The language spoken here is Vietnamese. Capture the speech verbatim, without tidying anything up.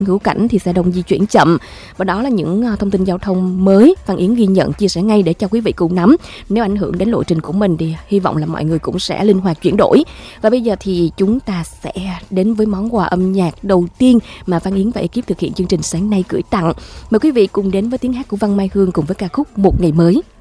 Hữu Cảnh thì sẽ đông di chuyển chậm, và đó là những thông tin giao thông mới Văn Yến ghi nhận chia sẻ ngay để cho quý vị cùng nắm. Nếu ảnh hưởng đến lộ trình của mình thì hy vọng là mọi người cũng sẽ linh hoạt chuyển đổi. Và bây giờ thì chúng ta sẽ đến với món quà âm nhạc đầu tiên mà Văn Yến và ekip thực hiện chương trình sáng nay gửi tặng. Mời quý vị cùng đến với tiếng hát của Văn Mai Hương cùng với ca khúc Một Ngày Mới.